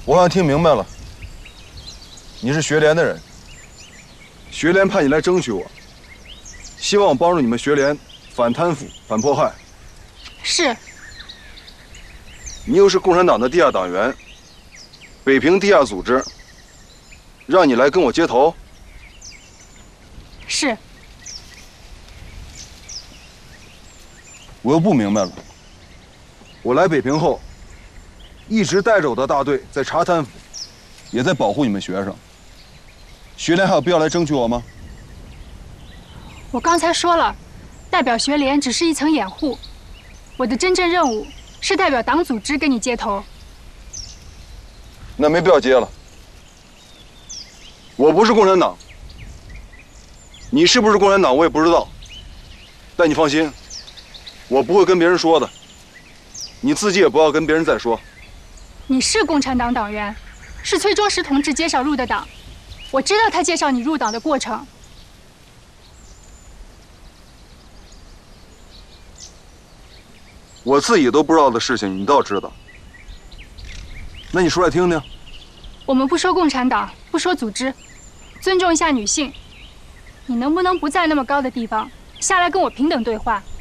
我好像听明白了，你是学联的人，学联派你来争取我，希望我帮助你们学联反贪腐、反迫害。 是。 你又是共产党的地下党员，北平地下组织让你来跟我接头？ 是。 我又不明白了。我来北平后，一直带着我的大队在查贪腐，也在保护你们学生。学联还有必要来争取我吗？ 我刚才说了，代表学联只是一层掩护，我的真正任务是代表党组织跟你接头。 那没必要接了。我不是共产党，你是不是共产党我也不知道，但你放心，我不会跟别人说的，你自己也不要跟别人再说。 你是共产党党员，是崔忠实同志介绍入的党，我知道他介绍你入党的过程。 我自己都不知道的事情，你倒知道。那你说来听听。 我们不说共产党，不说组织，尊重一下女性。你能不能不在那么高的地方下来跟我平等对话？